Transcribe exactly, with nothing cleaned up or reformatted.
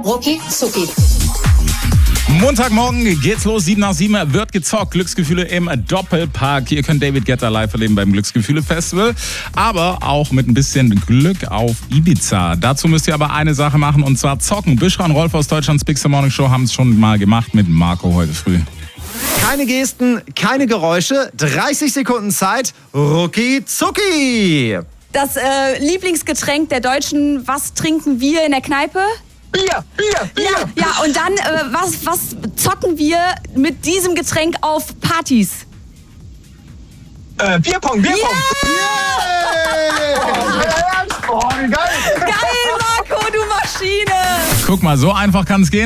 Rucki Zucki. Montagmorgen geht's los, sieben nach sieben wird gezockt. Glücksgefühle im Doppelpark. Ihr könnt David Guetta live erleben beim Glücksgefühle-Festival, aber auch mit ein bisschen Glück auf Ibiza. Dazu müsst ihr aber eine Sache machen, und zwar zocken. Bishra und Rolf aus Deutschlands Big Morning Show haben es schon mal gemacht mit Marco heute früh. Keine Gesten, keine Geräusche, dreißig Sekunden Zeit, Rucki Zucki. Das äh, Lieblingsgetränk der Deutschen, was trinken wir in der Kneipe? Bier, Bier, Bier. Ja, ja, und dann, äh, was, was zocken wir mit diesem Getränk auf Partys? Äh, Bierpong, Bierpong. Yeah! Oh, wie geil. Geil, Marco, du Maschine! Guck mal, so einfach kann's gehen.